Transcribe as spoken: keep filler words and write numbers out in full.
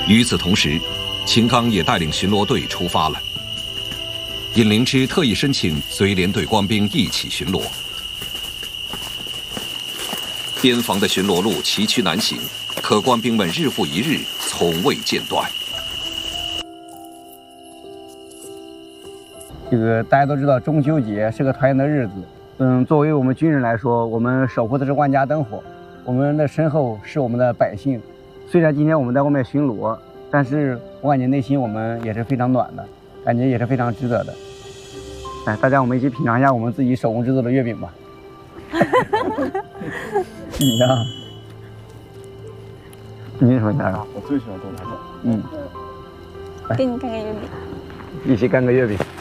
与此同时，秦刚也带领巡逻队出发了。尹灵芝特意申请随连队官兵一起巡逻。边防的巡逻路崎岖难行，可官兵们日复一日，从未间断。 这个大家都知道，中秋节是个团圆的日子。嗯，作为我们军人来说，我们守护的是万家灯火，我们的身后是我们的百姓。虽然今天我们在外面巡逻，但是我感觉内心我们也是非常暖的，感觉也是非常值得的。来，大家我们一起品尝一下我们自己手工制作的月饼吧。你呀，你是什么家啊？ 我最喜欢做这个。 嗯， 给你干个月饼， 一起干个月饼。